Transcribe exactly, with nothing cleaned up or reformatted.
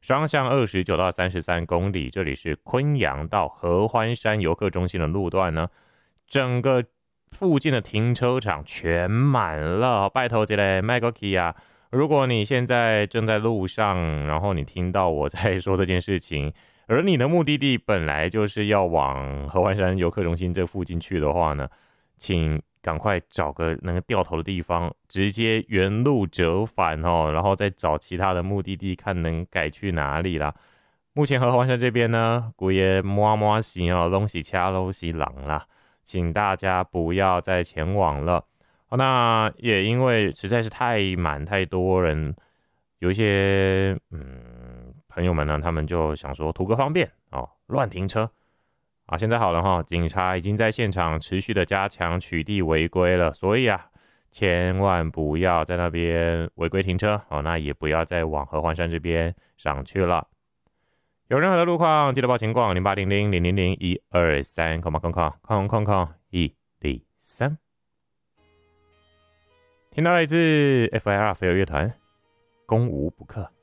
双向二十九到三十三公里，这里是昆阳到合欢山游客中心的路段呢，整个附近的停车场全满了，拜托这类麦克基啊！如果你现在正在路上，然后你听到我在说这件事情，而你的目的地本来就是要往合欢山游客中心这附近去的话呢，请赶快找个能够掉头的地方，直接原路折返哦，然后再找其他的目的地，看能改去哪里啦。目前合欢山这边呢，古也摸摸行哦，东西掐东西狼啦，请大家不要再前往了。好，那也因为实在是太满太多人，有一些嗯朋友们呢，他们就想说图个方便哦，乱停车。啊，现在好了哈，警察已经在现场持续的加强取缔违规了，所以啊，千万不要在那边违规停车哦，那也不要再往合欢山这边上去了。有任何的路况，记得报情况零八零零零零零一二三，空空空空空空一零三。听到来自 F I R 飞儿乐团，攻无不克。